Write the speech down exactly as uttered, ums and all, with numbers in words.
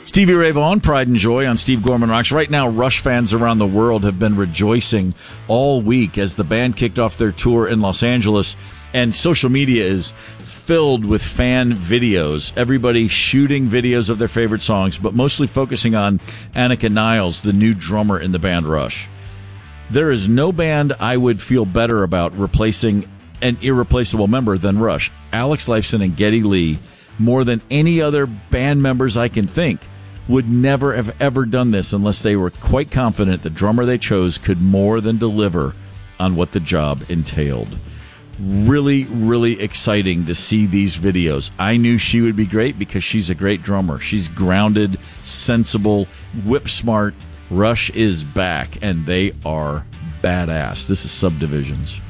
Stevie Ray Vaughan, Pride and Joy on Steve Gorman Rocks. Right now, Rush fans around the world have been rejoicing all week as the band kicked off their tour in Los Angeles, and social media is filled with fan videos. Everybody shooting videos of their favorite songs, but mostly focusing on Annika Niles, the new drummer in the band Rush. There is no band I would feel better about replacing an irreplaceable member than Rush. Alex Lifeson and Geddy Lee, more than any other band members I can think, would never have ever done this unless they were quite confident the drummer they chose could more than deliver on what the job entailed. Really, really exciting to see these videos. I knew she would be great because she's a great drummer. She's grounded, sensible, whip smart. Rush is back, and they are badass. This is Subdivisions.